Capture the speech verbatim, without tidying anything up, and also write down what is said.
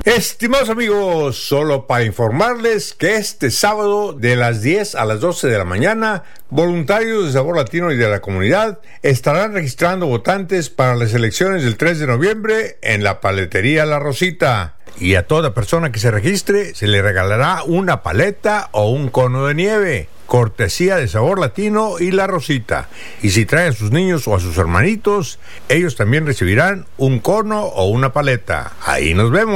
Estimados amigos, solo para informarles que este sábado de las diez a las doce de la mañana, voluntarios de Sabor Latino y de la comunidad estarán registrando votantes para las elecciones del tres de noviembre en la paletería La Rosita. Y a toda persona que se registre se le regalará una paleta o un cono de nieve, cortesía de Sabor Latino y La Rosita. Y si traen a sus niños o a sus hermanitos, ellos también recibirán un cono o una paleta. Ahí nos vemos.